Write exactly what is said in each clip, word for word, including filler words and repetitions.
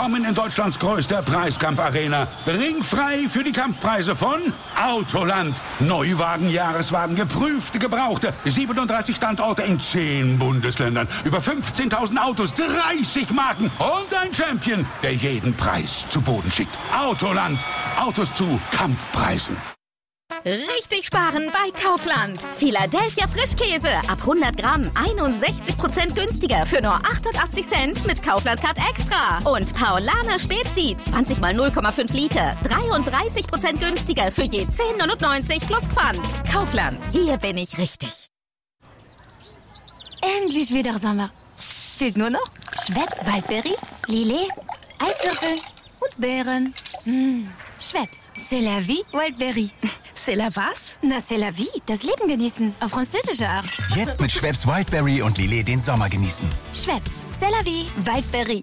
Willkommen in Deutschlands größter Preiskampfarena. Ringfrei für die Kampfpreise von Autoland. Neuwagen, Jahreswagen, geprüfte, gebrauchte. siebenunddreißig Standorte in zehn Bundesländern. Über fünfzehntausend Autos, dreißig Marken und ein Champion, der jeden Preis zu Boden schickt. Autoland. Autos zu Kampfpreisen. Richtig sparen bei Kaufland. Philadelphia Frischkäse ab hundert Gramm einundsechzig Prozent günstiger für nur achtundachtzig Cent mit Kaufland Card Extra. Und Paulaner Spezi zwanzig mal null Komma fünf Liter dreiunddreißig Prozent günstiger für je zehn neunundneunzig plus Pfand. Kaufland, hier bin ich richtig. Endlich wieder Sommer. Fehlt nur noch Schweppes Waldberry, Lillet, Eiswürfel und Beeren. Mmh. Schweppes, c'est la vie, Wildberry. C'est la was? Na, c'est la vie, das Leben genießen, auf französische Art. Jetzt mit Schweppes Wildberry und Lillet den Sommer genießen. Schweppes, c'est la vie, Wildberry.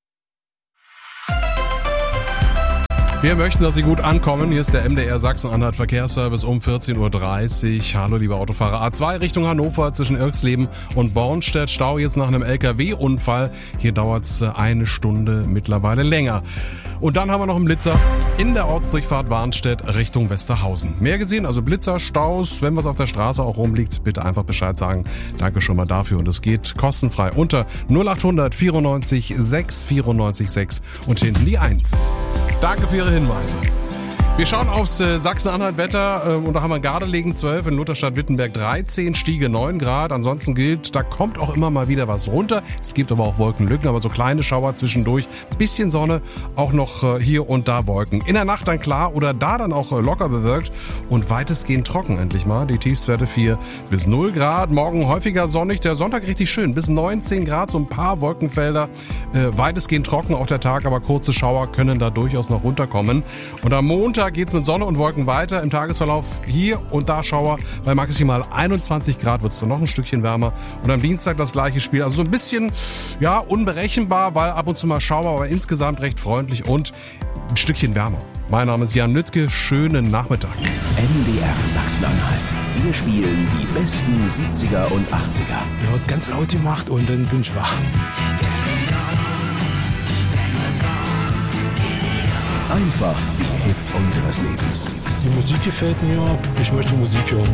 Wir möchten, dass Sie gut ankommen. Hier ist der M D R Sachsen-Anhalt Verkehrsservice um vierzehn Uhr dreißig. Hallo, liebe Autofahrer. A zwei Richtung Hannover zwischen Irxleben und Bornstedt. Stau jetzt nach einem L K W-Unfall. Hier dauert's eine Stunde mittlerweile länger. Und dann haben wir noch einen Blitzer in der Ortsdurchfahrt Warnstedt Richtung Westerhausen. Mehr gesehen, also Blitzer, Staus, wenn was auf der Straße auch rumliegt, bitte einfach Bescheid sagen. Danke schon mal dafür. Und es geht kostenfrei unter null achthundert vierundneunzig sechs vierundneunzig sechs und hinten die eins. Danke für Ihre Hinweise. Wir schauen aufs äh, Sachsen-Anhalt-Wetter äh, und da haben wir Gardelegen zwölf, in Lutherstadt-Wittenberg dreizehn, Stiege neun Grad. Ansonsten gilt, da kommt auch immer mal wieder was runter. Es gibt aber auch Wolkenlücken, aber so kleine Schauer zwischendurch. Bisschen Sonne, auch noch äh, hier und da Wolken. In der Nacht dann klar oder da dann auch äh, locker bewölkt und weitestgehend trocken endlich mal. Die Tiefstwerte vier bis null Grad. Morgen häufiger sonnig, der Sonntag richtig schön. Bis neunzehn Grad, so ein paar Wolkenfelder. Äh, weitestgehend trocken auch der Tag, aber kurze Schauer können da durchaus noch runterkommen. Und am Montag geht's mit Sonne und Wolken weiter. Im Tagesverlauf hier und da Schauer. Bei maximal einundzwanzig Grad wird's dann noch ein Stückchen wärmer. Und am Dienstag das gleiche Spiel. Also so ein bisschen, ja, unberechenbar, weil ab und zu mal Schauer, aber insgesamt recht freundlich und ein Stückchen wärmer. Mein Name ist Jan Nüttke. Schönen Nachmittag. M D R Sachsen-Anhalt. Wir spielen die besten siebziger und achtziger. Er hat ganz laut gemacht und dann bin ich wach. Einfach die Hits unseres Lebens. Die Musik gefällt mir, ich möchte Musik hören.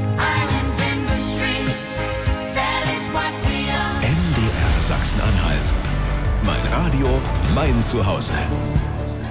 M D R Sachsen-Anhalt. Mein Radio, mein Zuhause.